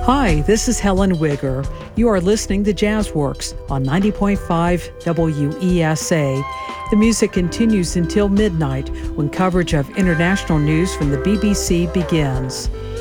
Hi, this is Helen Wigger. You are listening to Jazzworks on 90.5 WESA. The music continues until midnight when coverage of international news from the BBC begins.